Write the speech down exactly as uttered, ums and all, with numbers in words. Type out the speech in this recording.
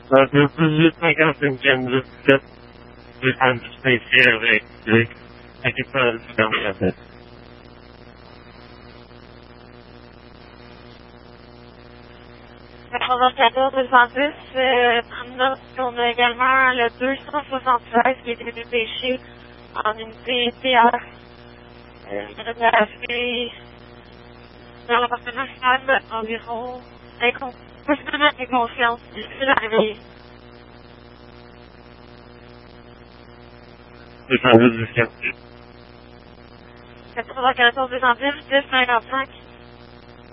Donc, le dix-huit cinquante-cinquième dix-sept, descendre du spécial électrique, équipement du supermarché. quatre-vingt-quatorze deux cent dix, euh, prendre note qu'on a également le deux cent soixante-seize qui est venu pêcher en unité T R. Euh, il devrait arriver dans l'appartement stable environ incon- possiblement inconscience d'ici l'arrivée. Descendu du quartier. quatre-vingt-quatorze deux cent dix, dix cinquante-cinq.